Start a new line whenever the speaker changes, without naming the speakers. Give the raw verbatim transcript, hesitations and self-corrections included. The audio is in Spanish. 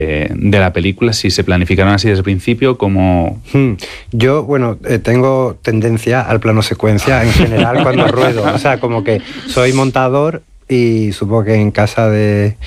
eh, de la película, si se planificaron así desde el principio, como...
Hmm. Yo, bueno, eh, tengo tendencia al plano secuencia en general cuando ruedo, o sea, como que soy montador y supongo que en casa de